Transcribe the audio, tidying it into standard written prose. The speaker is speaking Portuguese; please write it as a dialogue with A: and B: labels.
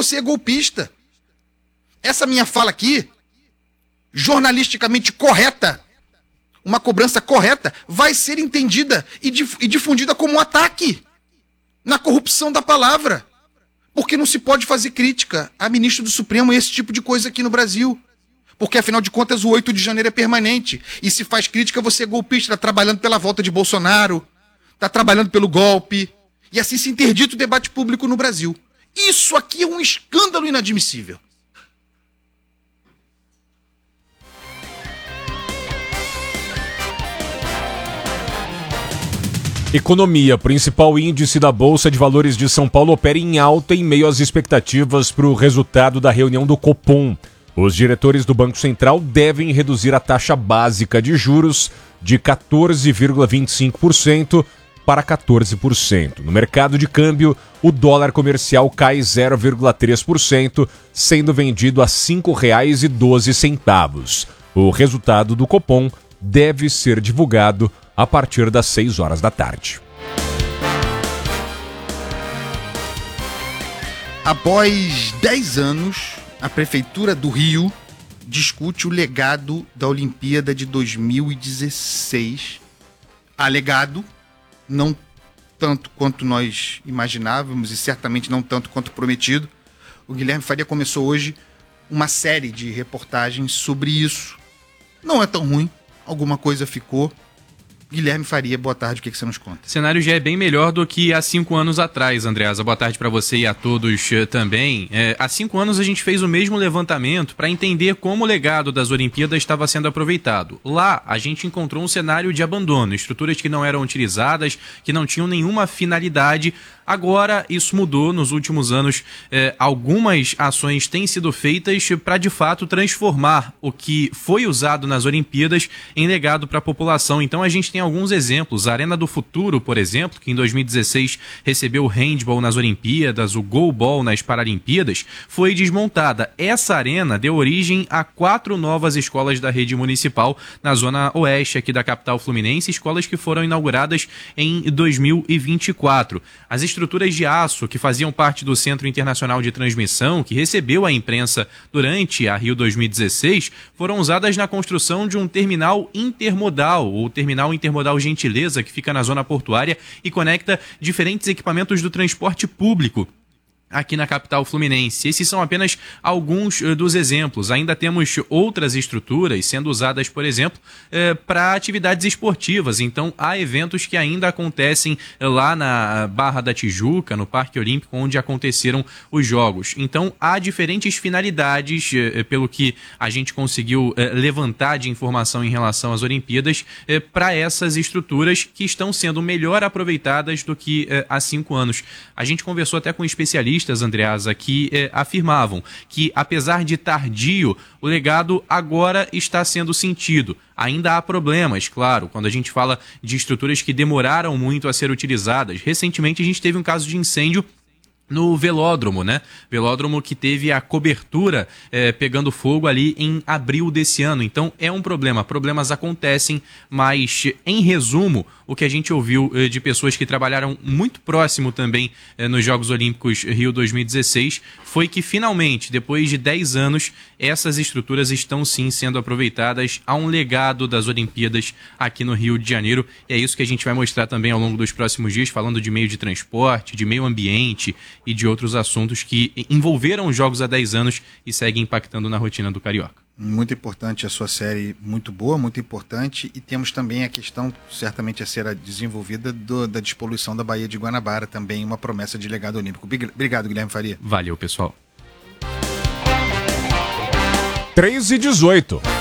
A: você é golpista. Essa minha fala aqui, jornalisticamente correta, uma cobrança correta, vai ser entendida e difundida como um ataque na corrupção da palavra. Porque não se pode fazer crítica a ministro do Supremo e esse tipo de coisa aqui no Brasil. Porque, afinal de contas, o 8 de janeiro é permanente. E se faz crítica, você é golpista, está trabalhando pela volta de Bolsonaro, está trabalhando pelo golpe. E assim se interdita o debate público no Brasil. Isso aqui é um escândalo inadmissível.
B: Economia, principal índice da Bolsa de Valores de São Paulo, opera em alta em meio às expectativas para o resultado da reunião do Copom. Os diretores do Banco Central devem reduzir a taxa básica de juros de 14,25% para 14%. No mercado de câmbio, o dólar comercial cai 0,3%, sendo vendido a R$ 5,12. O resultado do Copom deve ser divulgado a partir das 6 horas da tarde.
A: Após 10 anos, a Prefeitura do Rio discute o legado da Olimpíada de 2016. Alegado, não tanto quanto nós imaginávamos e certamente não tanto quanto prometido. O Guilherme Faria começou hoje uma série de reportagens sobre isso. Não é tão ruim, alguma coisa ficou. Guilherme Faria, boa tarde, o que você nos conta?
C: O cenário já é bem melhor do que há 5 anos atrás, Andreasa. Boa tarde para você e a todos também. Há 5 anos a gente fez o mesmo levantamento para entender como o legado das Olimpíadas estava sendo aproveitado. Lá, a gente encontrou um cenário de abandono, estruturas que não eram utilizadas, que não tinham nenhuma finalidade. Agora, isso mudou nos últimos anos. Algumas ações têm sido feitas para, de fato, transformar o que foi usado nas Olimpíadas em legado para a população. Então, a gente tem alguns exemplos. A Arena do Futuro, por exemplo, que em 2016 recebeu o handball nas Olimpíadas, o goalball nas Paralimpíadas, foi desmontada. Essa arena deu origem a 4 novas escolas da rede municipal na zona oeste aqui da capital fluminense, escolas que foram inauguradas em 2024. As estruturas de aço que faziam parte do Centro Internacional de Transmissão, que recebeu a imprensa durante a Rio 2016, foram usadas na construção de um terminal intermodal, o Terminal Intermodal Gentileza, que fica na zona portuária e conecta diferentes equipamentos do transporte público aqui na capital fluminense. Esses são apenas alguns dos exemplos. Ainda temos outras estruturas sendo usadas, por exemplo, para atividades esportivas. Então, há eventos que ainda acontecem lá na Barra da Tijuca, no Parque Olímpico, onde aconteceram os Jogos. Então, há diferentes finalidades, pelo que a gente conseguiu levantar de informação em relação às Olimpíadas, para essas estruturas que estão sendo melhor aproveitadas do que há 5 anos. A gente conversou até com especialistas, Andreasa, que afirmavam que, apesar de tardio, o legado agora está sendo sentido. Ainda há problemas, claro, quando a gente fala de estruturas que demoraram muito a ser utilizadas. Recentemente a gente teve um caso de incêndio no velódromo, né? Velódromo que teve a cobertura pegando fogo ali em abril desse ano. Então é um problema. Problemas acontecem, mas em resumo, o que a gente ouviu de pessoas que trabalharam muito próximo também nos Jogos Olímpicos Rio 2016 foi que finalmente, depois de 10 anos, essas estruturas estão sim sendo aproveitadas. Há um legado das Olimpíadas aqui no Rio de Janeiro. E é isso que a gente vai mostrar também ao longo dos próximos dias, falando de meio de transporte, de meio ambiente e de outros assuntos que envolveram os Jogos há 10 anos e seguem impactando na rotina do carioca.
A: Muito importante a sua série, muito boa, muito importante. E temos também a questão, certamente a ser desenvolvida, da despoluição da Baía de Guanabara, também uma promessa de legado olímpico. Obrigado, Guilherme Faria.
C: Valeu, pessoal.
B: 3h18.